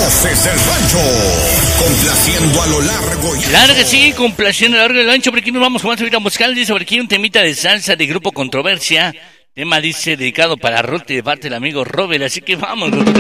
Voces del Rancho, complaciendo a lo largo y claro que sí, complaciendo a lo largo y lo ancho. Por aquí nos vamos con más vida musical. Dice por aquí un temita de salsa de Grupo Controversia. Tema dice dedicado para Ruth de parte del amigo Robert. Así que vamos.